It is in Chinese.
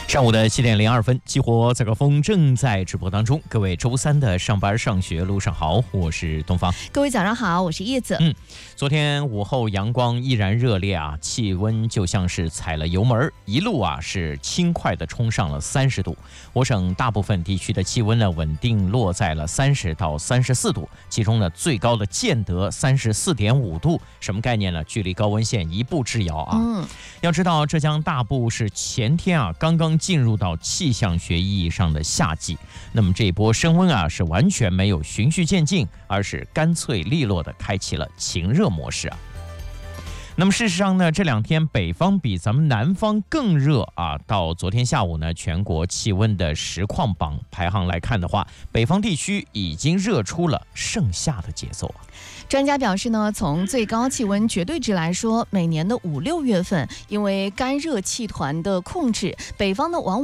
上午的7点02分，激活早高峰正在直播当中。各位周三的上班上学路上好，我是东方。 各位早上好，我是叶子。 昨天午后阳光依然热烈啊，气温就像是踩了油门，一路是轻快的冲上了30度。我省大部分地区的气温呢稳定落在了30到34度，其中呢最高的建德34.5度，什么概念呢？距离高温线一步之遥啊。要知道浙江大部是前天刚刚进入到气象学意义上的夏季，那么这一波升温是完全没有循序渐进，而是干脆利落的开启了晴热模式。那么事实上呢，这2天北方比咱们南方更热啊。到昨天下午呢，全国气温的实况榜排行来看的话，北方地区已经热出了盛夏的节奏。 专家表示呢，从最高气温绝对值来说，每年的5、6月份，因为干热气团的控制，北方呢往往